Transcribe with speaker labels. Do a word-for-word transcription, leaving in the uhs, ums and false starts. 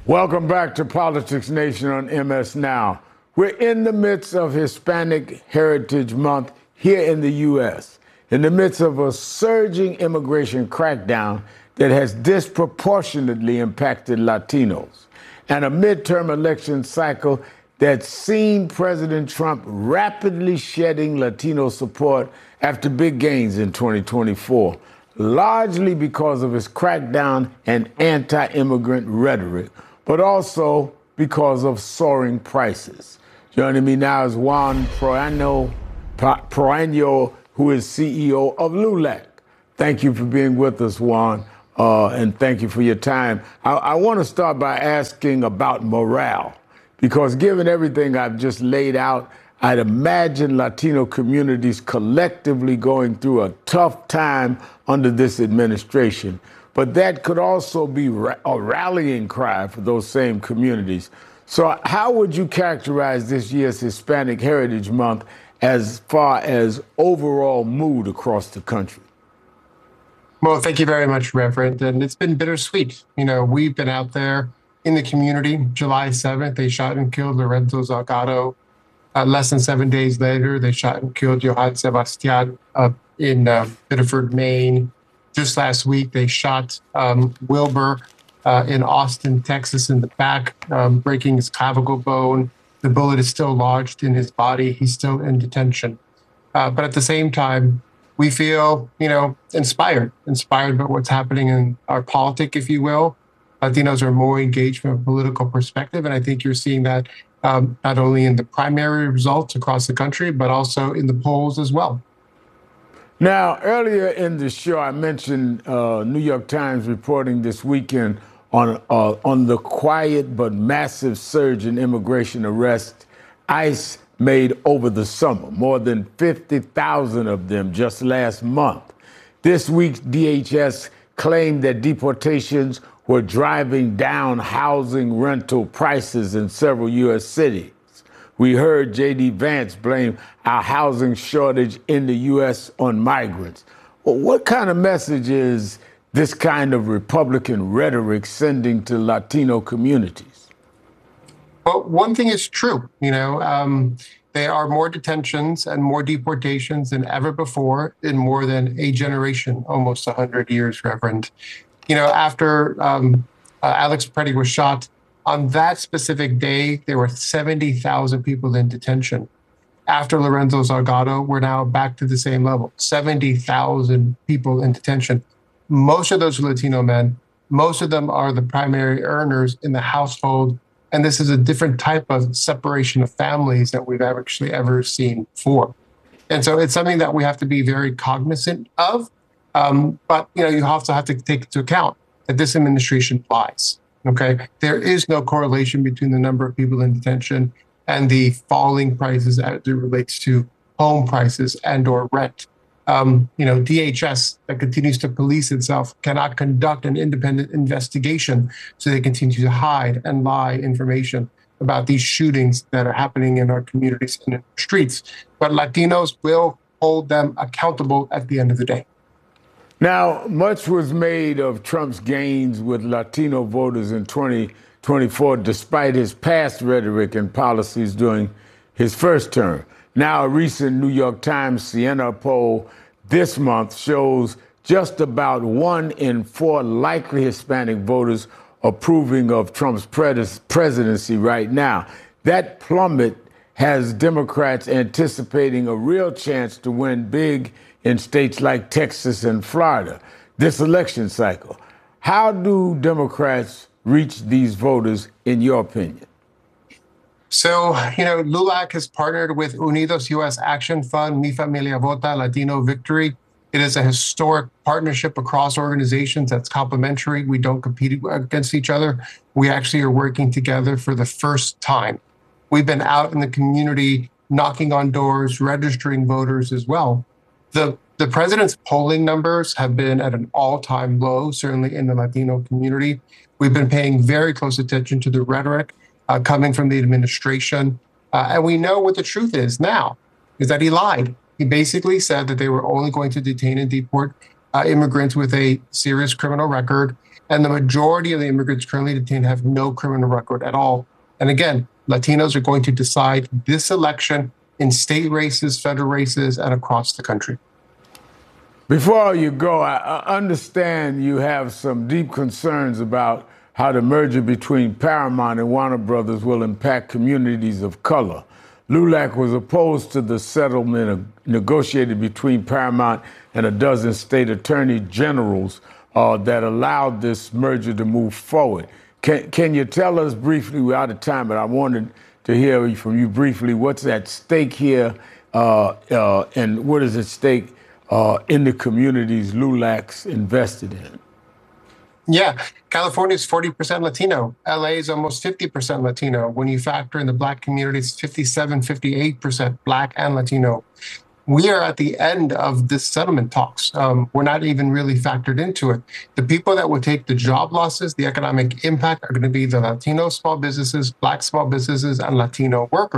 Speaker 1: Welcome back to Politics Nation on M S Now. We're in the midst of Hispanic Heritage Month here in the U S, in the midst of a surging immigration crackdown that has disproportionately impacted Latinos, and a midterm election cycle that's seen President Trump rapidly shedding Latino support after big gains in twenty twenty-four, largely because of his crackdown and anti-immigrant rhetoric, but also because of soaring prices. Joining me now is Juan Proaño, Proaño, who is C E O of LULAC. Thank you for being with us, Juan, uh, and thank you for your time. I, I want to start by asking about morale, because given everything I've just laid out, I'd imagine Latino communities collectively going through a tough time under this administration. But that could also be ra- a rallying cry for those same communities. So how would you characterize this year's Hispanic Heritage Month as far as overall mood across the country?
Speaker 2: Well, thank you very much, Reverend. And it's been bittersweet. You know, we've been out there in the community. July seventh, they shot and killed Lorenzo Salgado. Uh, less than seven days later, they shot and killed Johann Sebastian uh, in uh, Biddeford, Maine. Just last week, they shot um, Wilbur uh, in Austin, Texas, in the back, um, breaking his clavicle bone. The bullet is still lodged in his body. He's still in detention. Uh, but at the same time, we feel, you know, inspired, inspired by what's happening in our politic, if you will. Latinos are more engaged from a political perspective, and I think you're seeing that um, not only in the primary results across the country, but also in the polls as well.
Speaker 1: Now, earlier in the show, I mentioned uh, New York Times reporting this weekend on uh, on the quiet but massive surge in immigration arrests ICE made over the summer, more than fifty thousand of them just last month. This week, D H S claimed that deportations were driving down housing rental prices in several U S cities. We heard J D Vance blame our housing shortage in the U S on migrants. Well, what kind of message is this kind of Republican rhetoric sending to Latino communities?
Speaker 2: Well, one thing is true. You know, um, there are more detentions and more deportations than ever before in more than a generation, almost one hundred years, Reverend. You know, after um, uh, Alex Preddy was shot, on that specific day, there were seventy thousand people in detention. After Lorenzo Salgado, we're now back to the same level, seventy thousand people in detention. Most of those are Latino men. Most of them are the primary earners in the household. And this is a different type of separation of families that we've actually ever seen before. And so it's something that we have to be very cognizant of. Um, but, you know, you also have to take into account that this administration lies. Okay, there is no correlation between the number of people in detention and the falling prices as it relates to home prices and or rent. Um, you know, D H S that continues to police itself cannot conduct an independent investigation, so they continue to hide and lie information about these shootings that are happening in our communities and in the streets. But Latinos will hold them accountable at the end of the day.
Speaker 1: Now, much was made of Trump's gains with Latino voters in twenty twenty-four, despite his past rhetoric and policies during his first term. Now, a recent New York Times Siena poll this month shows just about one in four likely Hispanic voters approving of Trump's pres- presidency right now. That plummet has Democrats anticipating a real chance to win big in states like Texas and Florida this election cycle. How do Democrats reach these voters, in your opinion?
Speaker 2: So, you know, LULAC has partnered with Unidos U S Action Fund, Mi Familia Vota, Latino Victory. It is a historic partnership across organizations that's complementary. We don't compete against each other. We actually are working together for the first time. We've been out in the community, knocking on doors, registering voters as well. The, the president's polling numbers have been at an all-time low, certainly in the Latino community. We've been paying very close attention to the rhetoric uh, coming from the administration. Uh, and we know what the truth is now, is that he lied. He basically said that they were only going to detain and deport uh, immigrants with a serious criminal record. And the majority of the immigrants currently detained have no criminal record at all. And again, Latinos are going to decide this election in state races, federal races, and across the country.
Speaker 1: Before you go, I understand you have some deep concerns about how the merger between Paramount and Warner Brothers will impact communities of color. LULAC was opposed to the settlement negotiated between Paramount and a dozen state attorney generals uh, that allowed this merger to move forward. Can, can you tell us briefly, we're out of time, but I wanted to hear from you briefly, what's at stake here uh, uh, and what is at stake uh, in the communities LULAC's invested in?
Speaker 2: Yeah, California is forty percent Latino. L A is almost fifty percent Latino. When you factor in the Black community, it's fifty-seven, fifty-eight percent Black and Latino. We are at the end of this settlement talks. Um, we're not even really factored into it. The people that will take the job losses, the economic impact, are going to be the Latino small businesses, Black small businesses, and Latino workers.